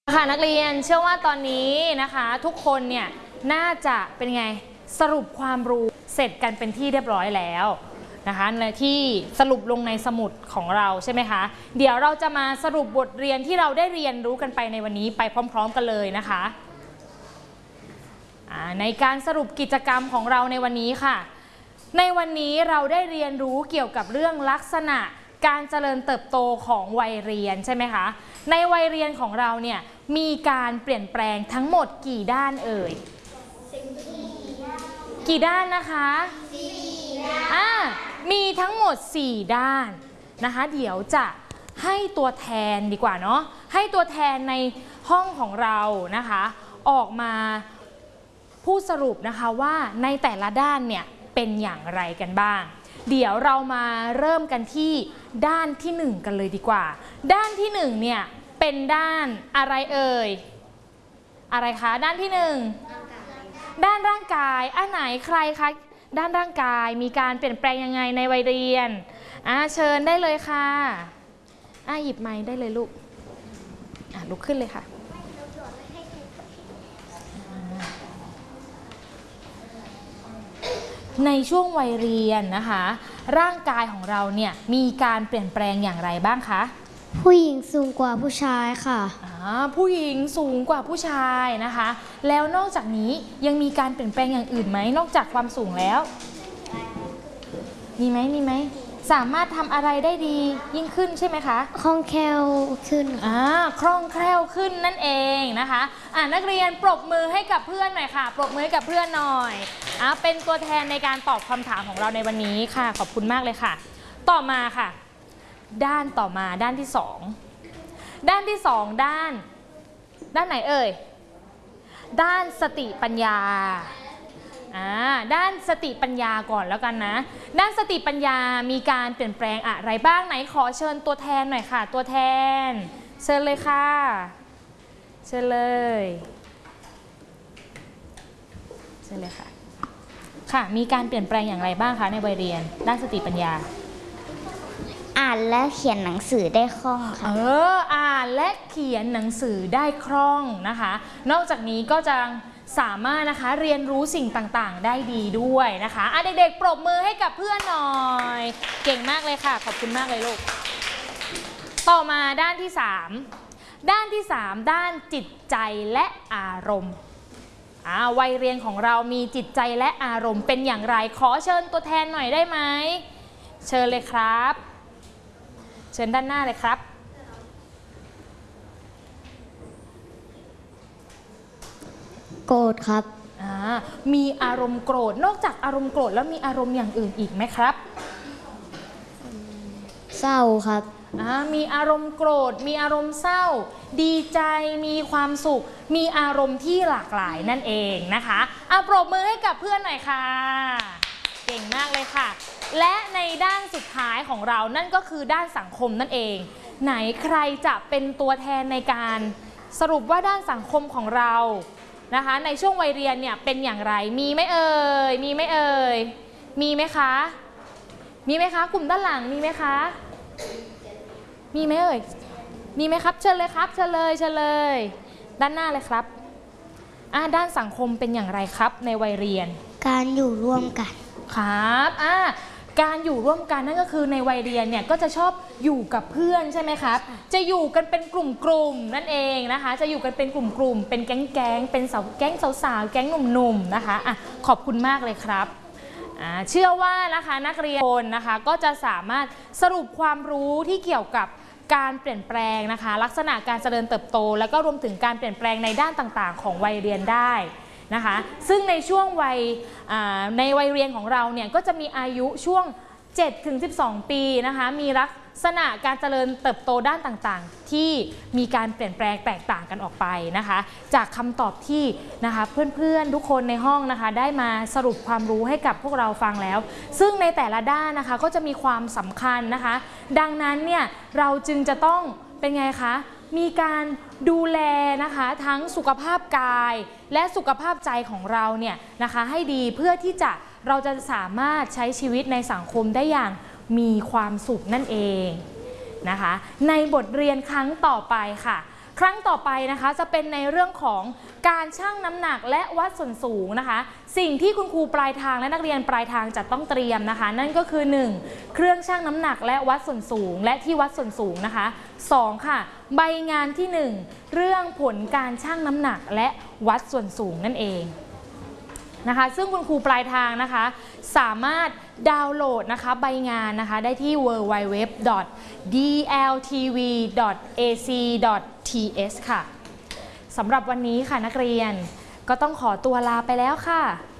ค่ะนักเรียนเชื่อว่าตอนนี้นะคะทุกคนเนี่ยน่าจะเป็นไงสรุปความรู้เสร็จกันเป็นที่เรียบร้อยแล้วนะคะในที่สรุปลงในสมุดของเราใช่ไหมคะเดี๋ยวเราจะมาสรุปบทเรียนที่เราได้เรียนรู้กันไปในวันนี้ไปพร้อมๆกันเลยนะคะในการสรุปกิจกรรมของเราในวันนี้ค่ะในวันนี้เราได้เรียนรู้เกี่ยวกับเรื่องลักษณะการเจริญเติบโตของวัยเรียนใช่ไหมคะในวัยเรียนของเราเนี่ยมีการเปลี่ยนแปลงทั้งหมดกี่ด้านเอ่ยกี่ด้านนะคะมีทั้งหมด4ด้านนะคะเดี๋ยวจะให้ตัวแทนดีกว่าเนาะให้ตัวแทนในห้องของเรานะคะออกมาพูดสรุปนะคะว่าในแต่ละด้านเนี่ยเป็นอย่างไรกันบ้างเดี๋ยวเรามาเริ่มกันที่ด้านที่1กันเลยดีกว่าด้านที่1เนี่ยเป็นด้านอะไรเอ่ยอะไรคะด้านที่1ด้านร่างกายอันไหนใครคะด้านร่างกายมีการเปลี่ยนแปลงยังไงในวัยเรียนเชิญได้เลยค่ะหยิบไมค์ได้เลยลูกลุกขึ้นเลยค่ะในช่วงวัยเรียนนะคะร่างกายของเราเนี่ยมีการเปลี่ยนแปลงอย่างไรบ้างคะผู้หญิงสูงกว่าผู้ชายค่ะผู้หญิงสูงกว่าผู้ชายนะคะแล้วนอกจากนี้ยังมีการเปลี่ยนแปลงอย่างอื่นไหมนอกจากความสูงแล้วมีไหมสามารถทำอะไรได้ดียิ่งขึ้นใช่ไหมคะคล่องแคล่วขึ้นคล่องแคล่วขึ้นนั่นเองนะคะนักเรียนปรบมือให้กับเพื่อนหน่อยค่ะปรบมือให้กับเพื่อนหน่อยเป็นตัวแทนในการตอบคำถามของเราในวันนี้ค่ะขอบคุณมากเลยค่ะต่อมาค่ะด้านต่อมาด้านที่2ด้านที่2ด้านไหนเอ่ยด้านสติปัญญาด้านสติปัญญาก่อนแล้วกันนะด้านสติปัญญามีการเปลี่ยนแปลงอะไรบ้างไหนขอเชิญตัวแทนหน่อยค่ะตัวแทนเชิญเลยค่ะเชิญเลยค่ะมีการเปลี่ยนแปลงอย่างไรบ้างคะในวัยเรียนด้านสติปัญญาอ่านและเขียนหนังสือได้คล่องค่ะอ่านและเขียนหนังสือได้คล่องนะคะนอกจากนี้ก็จะสามารถนะคะเรียนรู้สิ่งต่างๆได้ดีด้วยนะคะเด็กๆปรบมือให้กับเพื่อนหน่อยเก่งมากเลยค่ะขอบคุณมากเลยลูกต่อมาด้านที่3ด้านจิตใจและอารมณ์วัยเรียนของเรามีจิตใจและอารมณ์เป็นอย่างไรขอเชิญตัวแทนหน่อยได้ไหมเชิญเลยครับเชิญด้านหน้าเลยครับโกรธครับมีอารมณ์โกรธนอกจากอารมณ์โกรธแล้วมีอารมณ์อย่างอื่นอีกไหมครับเศร้าครับมีอารมณ์โกรธมีอารมณ์เศร้าดีใจมีความสุขมีอารมณ์ที่หลากหลายนั่นเองนะคะปรบมือให้กับเพื่อนหน่อยค่ะเก่งมากเลยค่ะและในด้านสุดท้ายของเรานั่นก็คือด้านสังคมนั่นเองไหนใครจะเป็นตัวแทนในการสรุปว่าด้านสังคมของเรานะคะในช่วงวัยเรียนเนี่ยเป็นอย่างไรมีไหมเอ่ยมีไหมคะกลุ่มด้านหลังมีไหมคะมีไหมเอ่ยมีไหมครับเชิญเลยครับเชิญเลยด้านหน้าเลยครับด้านสังคมเป็นอย่างไรครับในวัยเรียนการอยู่ร่วมกันครับการอยู่ร่วมกันนั่นก็คือในวัยเรียนเนี่ยก็จะชอบอยู่กับเพื่อนใช่ไหมครับจะอยู่กันเป็นกลุ่มนั่นเองนะคะจะอยู่กันเป็นกลุ่มเป็นแก๊งเป็นแก๊งสาวๆแก๊งหนุ่มๆนะคะขอบคุณมากเลยครับเชื่อว่านะคะนักเรียนคนนะคะก็จะสามารถสรุปความรู้ที่เกี่ยวกับการเปลี่ยนแปลงนะคะลักษณะการเจริญเติบโตแล้วก็รวมถึงการเปลี่ยนแปลงในด้านต่างๆของวัยเรียนได้นะคะซึ่งในช่วงในวัยเรียนของเราเนี่ยก็จะมีอายุช่วง 7-12 ปีนะคะมีลักษณะการเจริญเติบโตด้านต่างๆที่มีการเปลี่ยนแปลงแตกต่างกันออกไปนะคะจากคำตอบที่นะคะเพื่อนๆทุกคนในห้องนะคะได้มาสรุปความรู้ให้กับพวกเราฟังแล้วซึ่งในแต่ละด้านนะคะก็จะมีความสำคัญนะคะดังนั้นเนี่ยเราจึงจะต้องเป็นไงคะมีการดูแลนะคะทั้งสุขภาพกายและสุขภาพใจของเราเนี่ยนะคะให้ดีเพื่อที่เราจะสามารถใช้ชีวิตในสังคมได้อย่างมีความสุขนั่นเองนะคะในบทเรียนครั้งต่อไปค่ะครั้งต่อไปนะคะจะเป็นในเรื่องของการชั่งน้ำหนักและวัดส่วนสูงนะคะสิ่งที่คุณครูปลายทางและนักเรียนปลายทางจะต้องเตรียมนะคะนั่นก็คือ 1. เครื่องชั่งน้ำหนักและวัดส่วนสูงและที่วัดส่วนสูงนะคะ 2. ค่ะใบงานที่ 1 เรื่องผลการชั่งน้ำหนักและวัดส่วนสูงนั่นเองนะคะซึ่งคุณครูปลายทางนะคะสามารถดาวน์โหลดนะคะใบงานนะคะได้ที่ www.dltv.ac.th ค่ะสำหรับวันนี้ค่ะนักเรียนก็ต้องขอตัวลาไปแล้วค่ะ